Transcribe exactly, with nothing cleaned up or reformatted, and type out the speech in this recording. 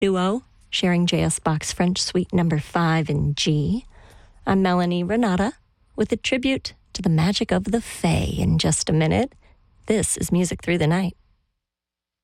duo, sharing J S Bach's French Suite number five in G. I'm Melanie Renata with a tribute to the magic of the Fae in just a minute. This is Music Through the Night.